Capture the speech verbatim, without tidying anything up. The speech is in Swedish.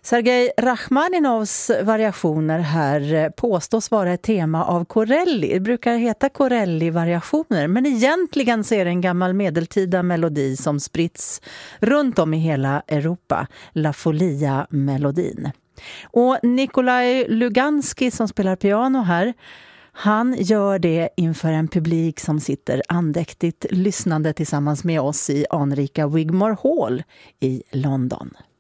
Sergej Rachmaninovs variationer här påstås vara ett tema av Corelli. Det brukar heta Corelli-variationer, men egentligen så är det en gammal medeltida melodi som spritts runt om i hela Europa, La Folia-melodin. Och Nikolaj Luganski som spelar piano här, han gör det inför en publik som sitter andäktigt lyssnande tillsammans med oss i anrika Wigmore Hall i London.